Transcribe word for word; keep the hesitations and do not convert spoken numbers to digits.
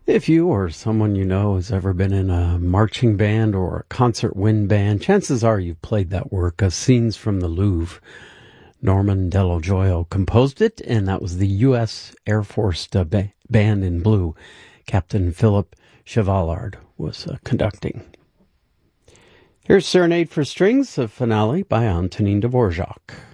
If you or someone you know has ever been in a marching band or a concert wind band, chances are you've played that work, uh, Scenes from the Louvre. Norman Dello Joio composed it, and that was the U S Air Force uh, ba- Band in Blue. Captain Philip Chevallard was uh, conducting. Here's Serenade for Strings, a finale by Antonin Dvorak.